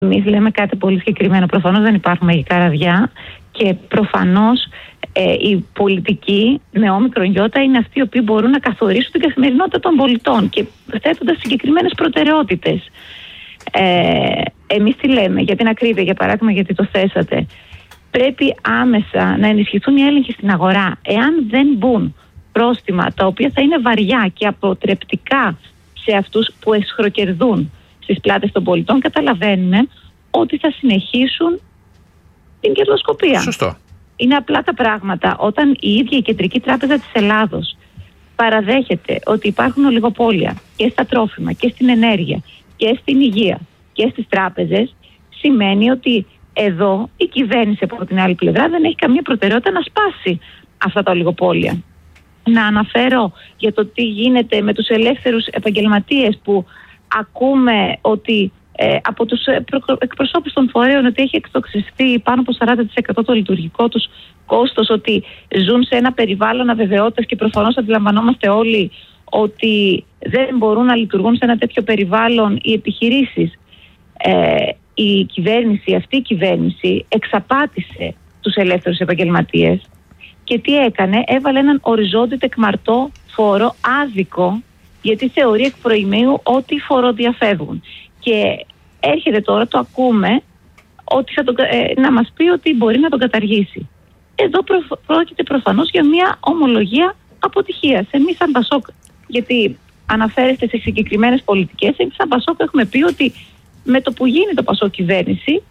Εμείς λέμε κάτι πολύ συγκεκριμένο. Προφανώς δεν υπάρχουν μαγικά ραβδιά και προφανώς οι πολιτικοί με όμικρον γιώτα είναι αυτοί οι οποίοι μπορούν να καθορίσουν την καθημερινότητα των πολιτών και θέτοντας συγκεκριμένες προτεραιότητες. Εμείς τι λέμε, για την ακρίβεια, για παράδειγμα, γιατί το θέσατε. Πρέπει άμεσα να ενισχυθούν οι έλεγχοι στην αγορά. Εάν δεν μπουν πρόστιμα τα οποία θα είναι βαριά και αποτρεπτικά σε αυτούς που εσχροκερδούν στις πλάτες των πολιτών, καταλαβαίνουμε ότι θα συνεχίσουν την κερδοσκοπία. Σωστό. Είναι απλά τα πράγματα. Όταν η ίδια η Κεντρική Τράπεζα της Ελλάδος παραδέχεται ότι υπάρχουν ολιγοπόλια και στα τρόφιμα και στην ενέργεια και στην υγεία και στις τράπεζες, σημαίνει ότι εδώ η κυβέρνηση από την άλλη πλευρά δεν έχει καμία προτεραιότητα να σπάσει αυτά τα ολιγοπόλια. Να αναφέρω για το τι γίνεται με τους ελεύθερους επαγγελματίες που ακούμε ότι από τους εκπροσώπους των φορέων ότι έχει εκτοξευθεί πάνω από 40% το λειτουργικό τους κόστος, ότι ζουν σε ένα περιβάλλον αβεβαιότητας και προφανώς αντιλαμβανόμαστε όλοι ότι δεν μπορούν να λειτουργούν σε ένα τέτοιο περιβάλλον οι επιχειρήσεις. Η κυβέρνηση, αυτή η κυβέρνηση εξαπάτησε τους ελεύθερους επαγγελματίες και τι έκανε, έβαλε έναν οριζόντιο τεκμαρτό φόρο άδικο, γιατί θεωρεί εκ προημίου ότι φοροδιαφεύγουν. Και έρχεται τώρα, το ακούμε, ότι θα να μας πει ότι μπορεί να τον καταργήσει. Εδώ πρόκειται προφανώς για μια ομολογία αποτυχίας. Εμείς σαν Πασόκ, γιατί αναφέρεστε σε συγκεκριμένες πολιτικές, εμείς σαν Πασόκ έχουμε πει ότι με το που γίνει το Πασόκ κυβέρνηση,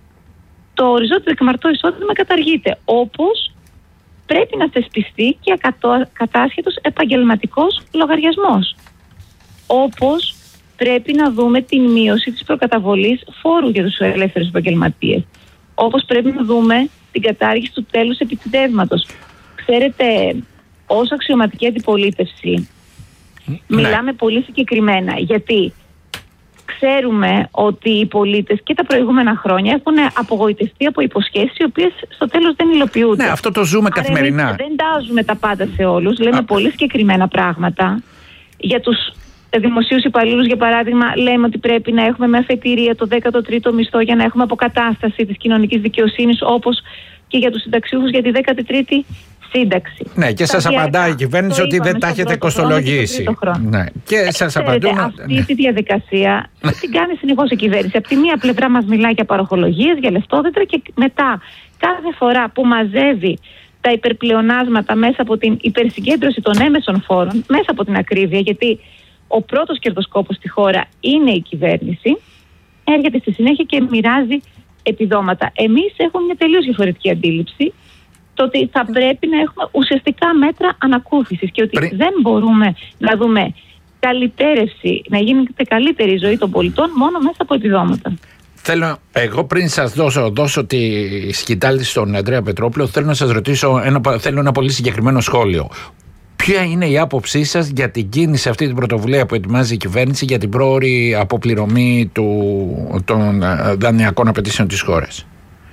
το οριζόντιο τεκμαρτό εισόδημα καταργείται. Όπως πρέπει να θεσπιστεί και ακατάσχετος επαγγελματικός λογαριασμός. Όπως πρέπει να δούμε την μείωση της προκαταβολής φόρου για τους ελεύθερους επαγγελματίες. Όπως πρέπει να δούμε την κατάργηση του τέλους επιτιδεύματος. Ξέρετε, ως αξιωματική αντιπολίτευση μιλάμε πολύ συγκεκριμένα, γιατί ξέρουμε ότι οι πολίτες και τα προηγούμενα χρόνια έχουν απογοητευτεί από υποσχέσεις οι οποίες στο τέλος δεν υλοποιούνται. Ναι, αυτό το ζούμε καθημερινά. Δεν τάζουμε τα πάντα σε όλους, λέμε πολύ συγκεκριμένα πράγματα. Για τους δημοσίους υπαλλήλους, για παράδειγμα, λέμε ότι πρέπει να έχουμε με αφετηρία το 13ο μισθό για να έχουμε αποκατάσταση της κοινωνικής δικαιοσύνης, όπως και για τους συνταξιούχους για τη 13η σύνταξη. Ναι, και σας απαντάει η κυβέρνηση ότι δεν τα έχετε κοστολογήσει. Ναι. Και σας απαντούν. Αυτή τη διαδικασία την κάνει συνεχώς η κυβέρνηση. Από τη μία πλευρά μας μιλάει για παροχολογίες, για λεφτόδετρα, και μετά κάθε φορά που μαζεύει τα υπερπλεονάσματα μέσα από την υπερσυγκέντρωση των έμεσων φόρων, μέσα από την ακρίβεια, γιατί ο πρώτος κερδοσκόπος στη χώρα είναι η κυβέρνηση, έρχεται στη συνέχεια και μοιράζει επιδόματα. Εμείς έχουμε μια τελείως διαφορετική αντίληψη, το ότι θα πρέπει να έχουμε ουσιαστικά μέτρα ανακούφισης και ότι δεν μπορούμε να δούμε καλυτέρευση, να γίνεται καλύτερη η ζωή των πολιτών μόνο μέσα από επιδόματα. Θέλω, εγώ πριν σας δώσω τη σκητάλη στον Ανδρέα Πετρόπουλο, θέλω να σας ρωτήσω ένα πολύ συγκεκριμένο σχόλιο. Ποια είναι η άποψή σας για την κίνηση, αυτή την πρωτοβουλία που ετοιμάζει η κυβέρνηση για την πρόωρη αποπληρωμή των δανειακών απαιτήσεων της χώρας?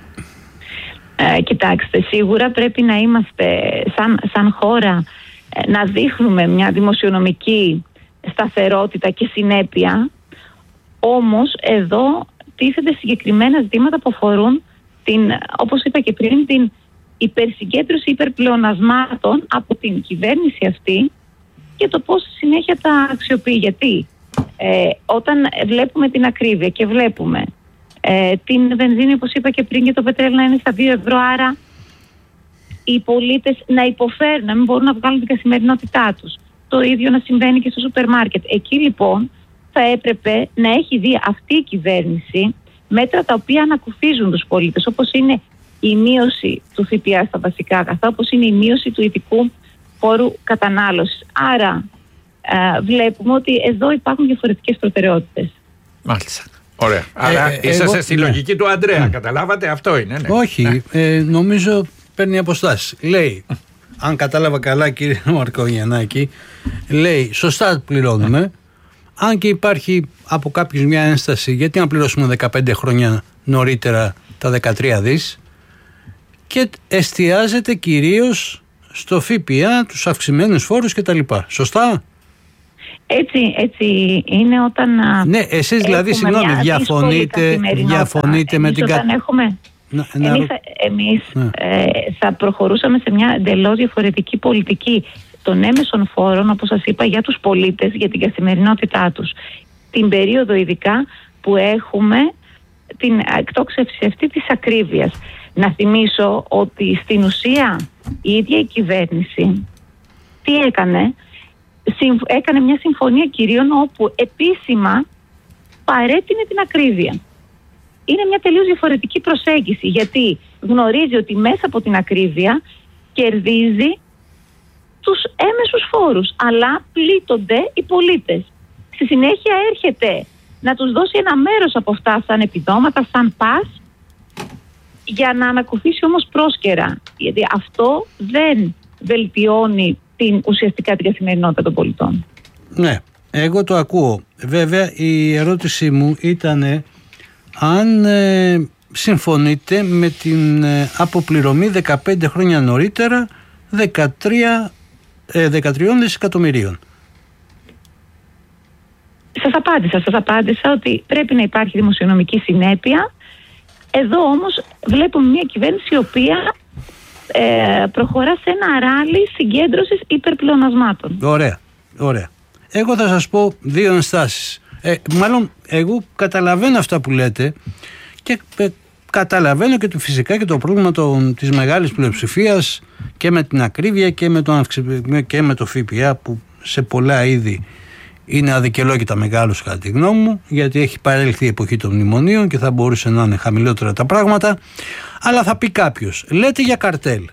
Κοιτάξτε, σίγουρα πρέπει να είμαστε σαν χώρα να δείχνουμε μια δημοσιονομική σταθερότητα και συνέπεια, όμως εδώ τίθενται συγκεκριμένα ζητήματα που αφορούν όπως είπα και πριν, την υπερσυγκέντρωση υπερπλεονασμάτων από την κυβέρνηση αυτή και το πώς συνέχεια τα αξιοποιεί. Γιατί όταν βλέπουμε την ακρίβεια και βλέπουμε την βενζίνη, όπως είπα και πριν, και το πετρέλαιο να είναι στα 2 ευρώ, άρα οι πολίτες να υποφέρουν, να μην μπορούν να βγάλουν την καθημερινότητά τους. Το ίδιο να συμβαίνει και στο σούπερ μάρκετ. Εκεί λοιπόν θα έπρεπε να έχει δει αυτή η κυβέρνηση μέτρα τα οποία ανακουφίζουν τους πολίτες, όπως είναι η μείωση του ΦΠΑ στα βασικά αγαθά, όπως είναι η μείωση του ειδικού φόρου κατανάλωσης. Άρα βλέπουμε ότι εδώ υπάρχουν διαφορετικές προτεραιότητες. Μάλιστα. Ωραία. Άρα είσαστε στη λογική του Ανδρέα, καταλάβατε, αυτό είναι. Ναι. Όχι, νομίζω παίρνει αποστάσεις. Λέει, αν κατάλαβα καλά κύριε Μαρκογιαννάκη, λέει σωστά πληρώνουμε, αν και υπάρχει από κάποιους μια ένσταση, γιατί να πληρώσουμε 15 χρόνια νωρίτερα τα 13 δις, και εστιάζεται κυρίως στο ΦΠΑ, τους αυξημένους φόρους κτλ. Σωστά? Έτσι είναι όταν. Ναι, εσείς δηλαδή, συγγνώμη, διαφωνείτε με την Εμείς θα προχωρούσαμε σε μια εντελώς διαφορετική πολιτική των έμεσων φόρων, όπως σας είπα, για τους πολίτες, για την καθημερινότητά τους. Την περίοδο ειδικά που έχουμε την εκτόξευση αυτή της ακρίβειας. Να θυμίσω ότι στην ουσία η ίδια η κυβέρνηση τι έκανε? Έκανε μια συμφωνία κυρίων όπου επίσημα παρέτεινε την ακρίβεια. Είναι μια τελείως διαφορετική προσέγγιση, γιατί γνωρίζει ότι μέσα από την ακρίβεια κερδίζει τους έμεσους φόρους, αλλά πλήττονται οι πολίτες. Στη συνέχεια έρχεται να τους δώσει ένα μέρος από αυτά σαν επιδόματα, σαν πας, για να ανακουφίσει όμως πρόσκαιρα. Γιατί αυτό δεν βελτιώνει ουσιαστικά την καθημερινότητα των πολιτών. Ναι, εγώ το ακούω. Βέβαια η ερώτησή μου ήταν αν συμφωνείτε με την αποπληρωμή 15 χρόνια νωρίτερα 13 δισεκατομμυρίων. Σας απάντησα ότι πρέπει να υπάρχει δημοσιονομική συνέπεια. Εδώ όμως βλέπουμε μια κυβέρνηση η οποία προχωρά σε ένα ράλι συγκέντρωσης υπερπλεονασμάτων. Ωραία. Εγώ θα σας πω δύο ενστάσεις. Μάλλον εγώ καταλαβαίνω αυτά που λέτε και καταλαβαίνω και φυσικά και το πρόβλημα της μεγάλης πλειοψηφίας και με την ακρίβεια και με το ΦΠΑ που σε πολλά είδη είναι αδικαιολόγητα μεγάλος κατά τη γνώμη μου, γιατί έχει παρέλθει η εποχή των μνημονίων και θα μπορούσε να είναι χαμηλότερα τα πράγματα. Αλλά θα πει κάποιος, λέτε για καρτέλ.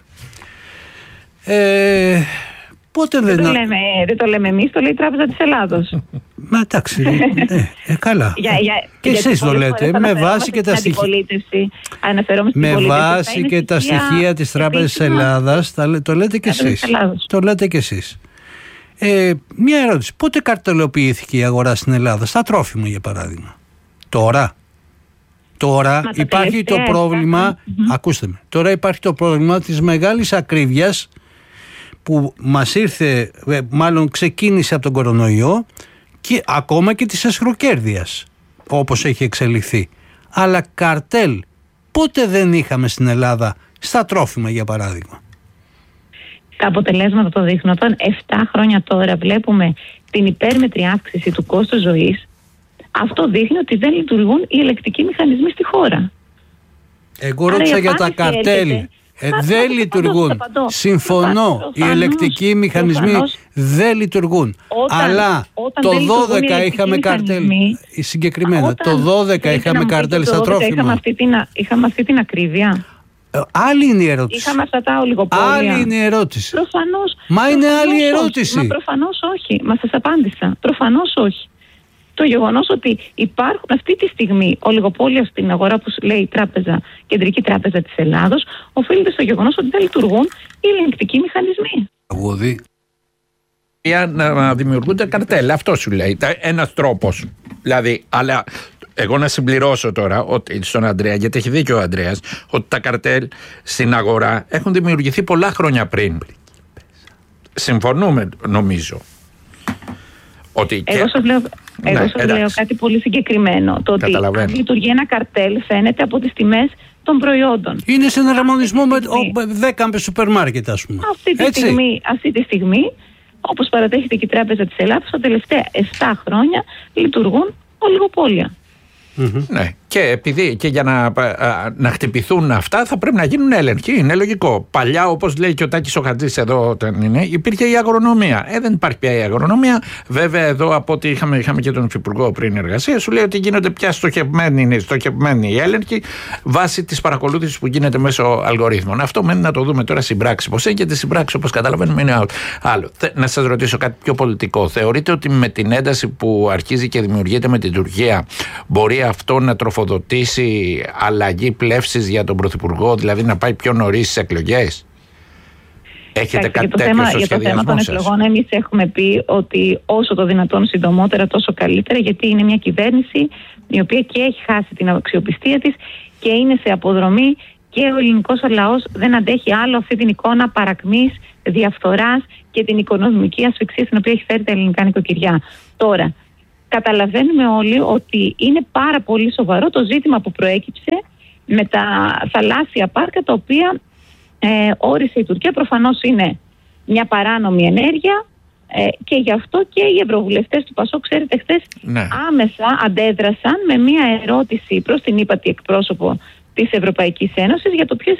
Πότε δεν το λέμε εμείς, το λέει η Τράπεζα της Ελλάδος. Μα εντάξει, καλά. Και εσείς το λέτε, με βάση και τα στοιχεία. Με βάση και τα στοιχεία της Τράπεζας της Ελλάδας, το λέτε και εσείς. Το λέτε και εσείς. Μια ερώτηση, πότε καρτελοποιήθηκε η αγορά στην Ελλάδα, στα τρόφιμα για παράδειγμα? Τώρα υπάρχει το πρόβλημα, ακούστε με, τώρα υπάρχει το πρόβλημα της μεγάλης ακρίβειας που μας ήρθε, μάλλον ξεκίνησε από τον κορονοϊό και ακόμα και της εσχροκέρδειας όπως έχει εξελιχθεί. Αλλά καρτέλ πότε δεν είχαμε στην Ελλάδα στα τρόφιμα για παράδειγμα? Τα αποτελέσματα το δείχνουν. Όταν 7 χρόνια τώρα βλέπουμε την υπέρμετρη αύξηση του κόστους ζωής, αυτό δείχνει ότι δεν λειτουργούν οι ελεκτικοί μηχανισμοί στη χώρα. Εγώ ρώτησα για τα καρτέλ. Δεν λειτουργούν. Συμφωνώ. Οι ελεκτικοί μηχανισμοί δεν λειτουργούν. Αλλά το 12 είχαμε καρτέλ. Συγκεκριμένα, το 12 είχαμε καρτέλ στα τρόφιμα. Είχαμε αυτή την ακρίβεια. Άλλη είναι η ερώτηση. Είχαμε αυτά τα ολιγοπόλια. Άλλη είναι η ερώτηση. Προφανώς. Μα είναι άλλη η ερώτηση. Μα προφανώς όχι. Μα σας απάντησα. Προφανώς όχι. Το γεγονός ότι υπάρχουν αυτή τη στιγμή ολιγοπόλια στην αγορά που λέει η Κεντρική Τράπεζα της Ελλάδος, οφείλεται στο γεγονός ότι δεν λειτουργούν οι ελεγκτικοί μηχανισμοί. Για να δημιουργούνται καρτέλ, αυτό σου λέει. Ένας τρόπος. Δηλαδή, αλλά εγώ να συμπληρώσω τώρα ότι στον Ανδρέα, γιατί έχει δίκιο ο Ανδρέας, ότι τα καρτέλ στην αγορά έχουν δημιουργηθεί πολλά χρόνια πριν. Συμφωνούμε, νομίζω. Ότι εγώ σας λέω κάτι πολύ συγκεκριμένο. Το ότι αν λειτουργεί ένα καρτέλ φαίνεται από τις τιμές των προϊόντων. Είναι σε εναρμονισμό με 10 σούπερ μάρκετ, ας πούμε. Αυτή τη στιγμή, όπως παρατέχεται και η Τράπεζα της Ελλάδας, τα τελευταία 7 χρόνια λειτουργούν ολιγοπόλια. Ναι, και επειδή και για να χτυπηθούν αυτά θα πρέπει να γίνουν έλεγχοι. Είναι λογικό. Παλιά, όπως λέει και ο Τάκης ο Χατζής εδώ όταν είναι, υπήρχε η αγρονομία. Δεν υπάρχει πια η αγρονομία. Βέβαια, εδώ από ό,τι είχαμε και τον Υφυπουργό πριν εργασία, σου λέει ότι γίνονται πια στοχευμένοι οι έλεγχοι βάσει της παρακολούθησης που γίνεται μέσω αλγορίθμων. Αυτό μένει να το δούμε τώρα στην πράξη. Πώς είναι, και τη συμπράξη, όπως καταλαβαίνουμε, είναι άλλο. Να σας ρωτήσω κάτι πιο πολιτικό. Θεωρείτε ότι με την ένταση που αρχίζει και δημιουργείται με την Τουρκία μπορεί αυτό να τροφοδοτήσει αλλαγή πλεύσης για τον Πρωθυπουργό, δηλαδή να πάει πιο νωρίς στις εκλογές? Έχετε κάτι τέτοιο στο σχεδιασμό σας? Για το θέμα των εκλογών εμείς έχουμε πει ότι όσο το δυνατόν συντομότερα τόσο καλύτερα, γιατί είναι μια κυβέρνηση η οποία και έχει χάσει την αξιοπιστία της και είναι σε αποδρομή και ο ελληνικός λαός δεν αντέχει άλλο αυτή την εικόνα παρακμής, διαφθοράς και την οικονομική ασφυξία στην οποία έχει φέρει τα ελληνικά νοικοκυριά. Τώρα, καταλαβαίνουμε όλοι ότι είναι πάρα πολύ σοβαρό το ζήτημα που προέκυψε με τα θαλάσσια πάρκα, τα οποία όρισε η Τουρκία. Προφανώς είναι μια παράνομη ενέργεια και γι' αυτό και οι ευρωβουλευτές του ΠΑΣΟΚ, ξέρετε, χθες άμεσα αντέδρασαν με μια ερώτηση προς την ύπατη εκπρόσωπο της Ευρωπαϊκής Ένωσης για το ποια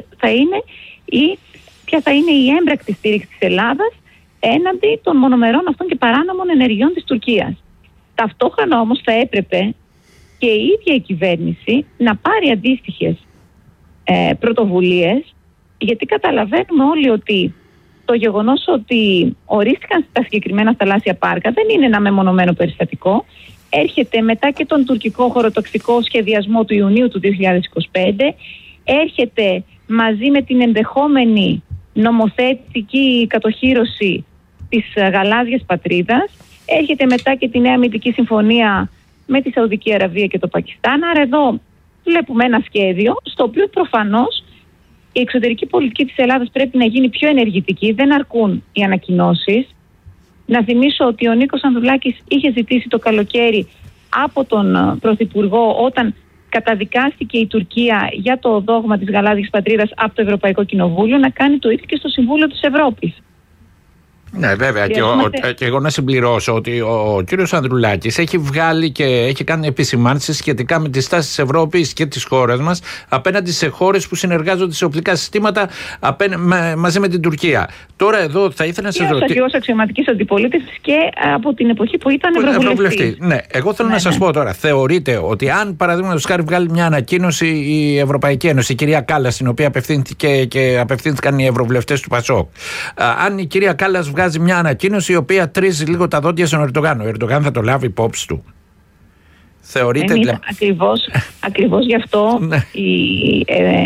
θα είναι η έμπρακτη στήριξη της Ελλάδας έναντι των μονομερών αυτών και παράνομων ενεργειών της Τουρκίας. Ταυτόχρονα όμως θα έπρεπε και η ίδια η κυβέρνηση να πάρει αντίστοιχες πρωτοβουλίες, γιατί καταλαβαίνουμε όλοι ότι το γεγονός ότι ορίστηκαν στα συγκεκριμένα θαλάσσια πάρκα δεν είναι ένα μεμονωμένο περιστατικό. Έρχεται μετά και τον τουρκικό χωροταξικό σχεδιασμό του Ιουνίου του 2025, έρχεται μαζί με την ενδεχόμενη νομοθετική κατοχύρωση της γαλάζιας πατρίδας, έρχεται μετά και τη νέα αμυντική συμφωνία με τη Σαουδική Αραβία και το Πακιστάν. Άρα εδώ βλέπουμε ένα σχέδιο στο οποίο προφανώς η εξωτερική πολιτική της Ελλάδας πρέπει να γίνει πιο ενεργητική, δεν αρκούν οι ανακοινώσεις. Να θυμίσω ότι ο Νίκος Ανδρουλάκης είχε ζητήσει το καλοκαίρι από τον Πρωθυπουργό, όταν καταδικάστηκε η Τουρκία για το δόγμα της γαλάζιας πατρίδας από το Ευρωπαϊκό Κοινοβούλιο, να κάνει το ίδιο και στο Συμβούλιο της Ευρώπης. Ναι, βέβαια. Και εγώ να συμπληρώσω ότι ο κύριος Ανδρουλάκης έχει βγάλει και έχει κάνει επισημάνσεις σχετικά με τη στάση της Ευρώπης και της χώρας μας απέναντι σε χώρες που συνεργάζονται σε οπλικά συστήματα μαζί με την Τουρκία. Τώρα εδώ θα ήθελα να σας ρωτήσω. Και ως αξιωματικής αντιπολίτευσης και από την εποχή που ήταν ευρωβουλευτής. Ναι, εγώ θέλω να σας πω τώρα. Θεωρείτε ότι αν παραδείγματος χάρη βγάλει μια ανακοίνωση η Ευρωπαϊκή Ένωση, η κυρία Κάλλας, στην οποία απευθύνθηκαν οι ευρωβουλευτές του ΠΑΣΟΚ, αν η κυρία Κάλλας βγάζει μια ανακοίνωση η οποία τρίζει λίγο τα δόντια στον Ερντογάν, ο Ερντογάν θα το λάβει υπόψη του? Θεωρείτε? Ακριβώς γι' αυτό η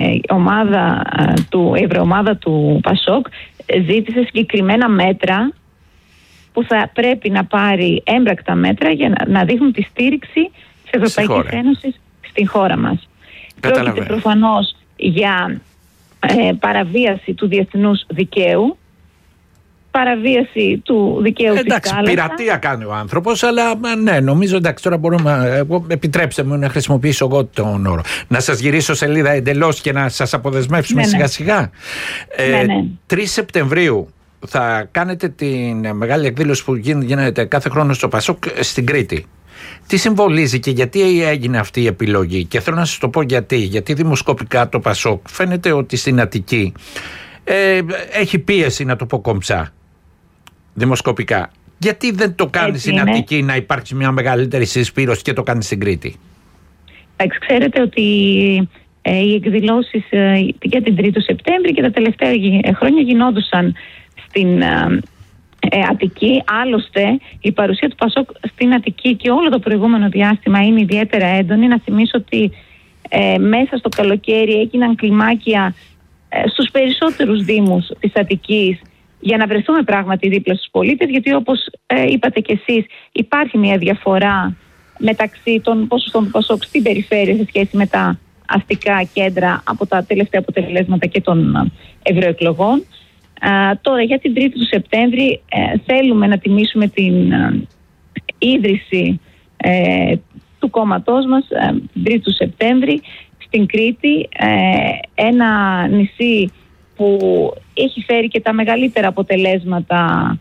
ευρωομάδα του ΠΑΣΟΚ ζήτησε συγκεκριμένα μέτρα που θα πρέπει να πάρει έμπρακτα μέτρα για να δείχνουν τη στήριξη της Ευρωπαϊκής Ένωσης στην χώρα μας. Πρόκειται προφανώς για παραβίαση του διεθνούς δικαίου, παραβίαση του δικαίου της θάλασσας. Εντάξει, πειρατεία κάνει ο άνθρωπος, αλλά ναι, νομίζω εντάξει, τώρα μπορούμε. Επιτρέψτε μου να χρησιμοποιήσω εγώ τον όρο. Να σας γυρίσω σελίδα εντελώς και να σας αποδεσμεύσουμε σιγά-σιγά. 3 Σεπτεμβρίου θα κάνετε την μεγάλη εκδήλωση που γίνεται κάθε χρόνο στο ΠΑΣΟΚ στην Κρήτη. Τι συμβολίζει και γιατί έγινε αυτή η επιλογή? Και θέλω να σας το πω γιατί. Γιατί δημοσκοπικά το ΠΑΣΟΚ φαίνεται ότι στην Αττική έχει πίεση, να το πω κομψά, δημοσκοπικά. Γιατί δεν το κάνει στην Αττική να υπάρξει μια μεγαλύτερη συσπήρωση και το κάνει στην Κρήτη? Ξέρετε ότι οι εκδηλώσεις για την 3η Σεπτέμβρη και τα τελευταία χρόνια γινόντουσαν στην Αττική. Άλλωστε η παρουσία του ΠΑΣΟΚ στην Αττική και όλο το προηγούμενο διάστημα είναι ιδιαίτερα έντονη. Να θυμίσω ότι μέσα στο καλοκαίρι έγιναν κλιμάκια στους περισσότερους δήμους της Αττικής για να βρεθούμε πράγματι δίπλα στους πολίτες, γιατί όπως είπατε κι εσείς, υπάρχει μια διαφορά μεταξύ των ποσοστών του ΠΑΣΟΚ στην περιφέρεια σε σχέση με τα αστικά κέντρα από τα τελευταία αποτελέσματα και των ευρωεκλογών. Τώρα για την 3η του Σεπτέμβρη θέλουμε να τιμήσουμε την ίδρυση του κόμματός μας την 3η του Σεπτέμβρη στην Κρήτη, ένα νησί που έχει φέρει και τα μεγαλύτερα αποτελέσματα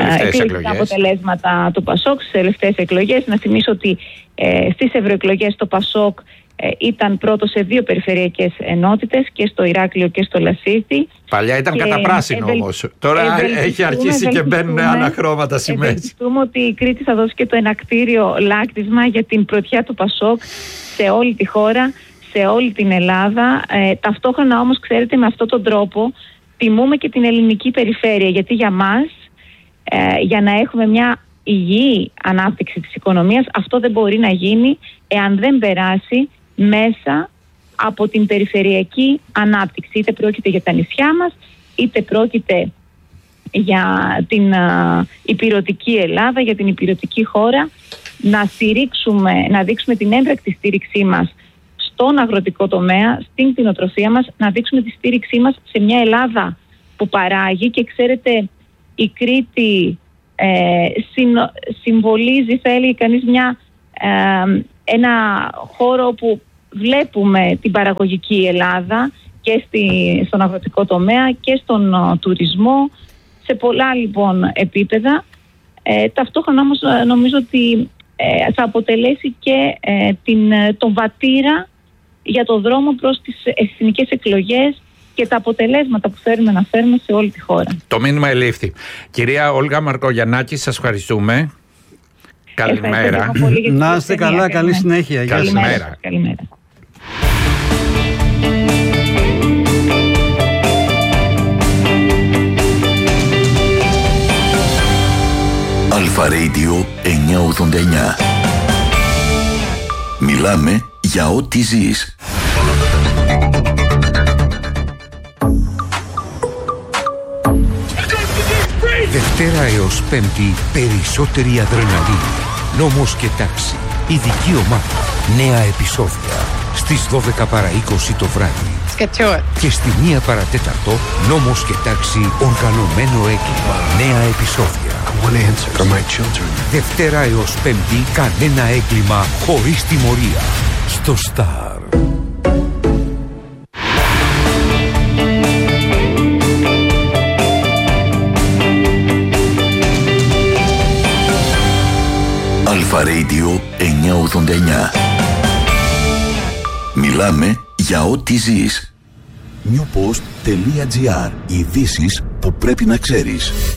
του ΠΑΣΟΚ στις τελευταίες εκλογές. Να θυμίσω ότι στις ευρωεκλογές το ΠΑΣΟΚ ήταν πρώτο σε 2 περιφερειακές ενότητες, και στο Ηράκλειο και στο Λασίθι. Παλιά ήταν κατά πράσινο όμως. Τώρα έχει αρχίσει και μπαίνουν άλλα χρώματα σημαίες. Ευελπιστούμε ότι η Κρήτη θα δώσει και το ενακτήριο λάκτισμα για την πρωτιά του ΠΑΣΟΚ σε όλη τη χώρα, σε όλη την Ελλάδα. Ταυτόχρονα όμως, ξέρετε, με αυτόν τον τρόπο τιμούμε και την ελληνική περιφέρεια, γιατί για μας, για να έχουμε μια υγιή ανάπτυξη της οικονομίας, αυτό δεν μπορεί να γίνει εάν δεν περάσει μέσα από την περιφερειακή ανάπτυξη. Είτε πρόκειται για τα νησιά μας, είτε πρόκειται για την ηπειρωτική Ελλάδα, για την ηπειρωτική χώρα. Να δείξουμε την έμπρακτη στήριξή μας στον αγροτικό τομέα, στην κτηνοτροφία μας, να δείξουμε τη στήριξή μας σε μια Ελλάδα που παράγει. Και ξέρετε, η Κρήτη συμβολίζει, θα έλεγε κανείς, ένα χώρο όπου βλέπουμε την παραγωγική Ελλάδα και στον αγροτικό τομέα και στον τουρισμό, σε πολλά λοιπόν επίπεδα. Ταυτόχρονα όμως νομίζω ότι θα αποτελέσει και τον βατήρα για το δρόμο προς τις εθνικές εκλογές και τα αποτελέσματα που θέλουμε να φέρουμε σε όλη τη χώρα. Το μήνυμα ελήφθη. Κυρία Όλγα Μαρκογιαννάκη, σας ευχαριστούμε. Καλημέρα. Να είστε καλά, καλή συνέχεια. Καλημέρα. Καλημέρα. Αλφα Radio 989. Μιλάμε για ό,τι ζεις. Δευτέρα έως Πέμπτη, περισσότερη αδρεναλίνη. Νόμος και τάξη. Ειδική ομάδα. Νέα επεισόδια. Στις 12 παρά 20 το βράδυ. Και στη 1 παρά 4, Νόμος και τάξη, οργανωμένο έγκλημα. Νέα επεισόδια. Δευτέρα έως Πέμπτη, κανένα έγκλημα χωρίς τιμωρία. Στο Star. Αλφα Radio 989. Μιλάμε για ό,τι ζεις. Newpost.gr. Ειδήσεις που πρέπει να ξέρεις.